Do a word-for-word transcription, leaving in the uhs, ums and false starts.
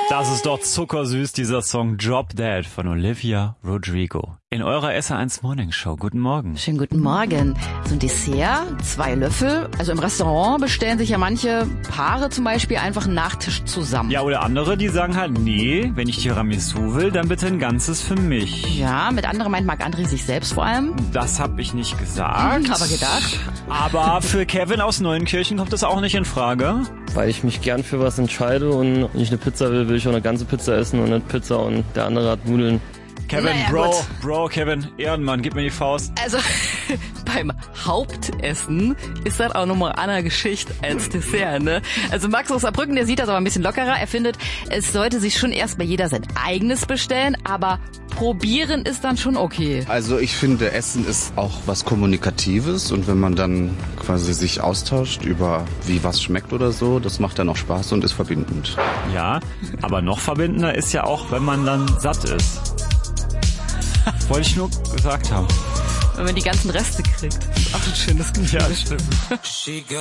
Das ist doch zuckersüß, dieser Song Drop Dead von Olivia Rodrigo. In eurer S R eins Morning Show. Guten Morgen. Schönen guten Morgen. So ein Dessert, zwei Löffel. Also im Restaurant bestellen sich ja manche Paare zum Beispiel einfach einen Nachtisch zusammen. Ja, oder andere, die sagen halt, nee, wenn ich Tiramisu will, dann bitte ein ganzes für mich. Ja, mit anderen meint Marc-André sich selbst vor allem. Das hab ich nicht gesagt. Hm, aber gedacht. Aber für Kevin aus Neuenkirchen kommt das auch nicht in Frage. Weil ich mich gern für was entscheide und wenn ich eine Pizza will, will ich auch eine ganze Pizza essen und nicht Pizza und der andere hat Nudeln. Kevin, Naja, Bro, gut. Bro, Kevin, Ehrenmann, gib mir die Faust. Also beim Hauptessen ist das auch nochmal eine andere Geschichte als Dessert, ne? Also Max aus Saarbrücken, der sieht das aber ein bisschen lockerer. Er findet, es sollte sich schon erstmal jeder sein eigenes bestellen, aber probieren ist dann schon okay. Also ich finde, Essen ist auch was Kommunikatives und wenn man dann quasi sich austauscht über wie was schmeckt oder so, das macht dann auch Spaß und ist verbindend. Ja, aber noch verbindender ist ja auch, wenn man dann satt ist. Wollte ich nur gesagt haben. Wenn man die ganzen Reste kriegt. Das ist auch ein schönes Gefühl. Ja, stimmt.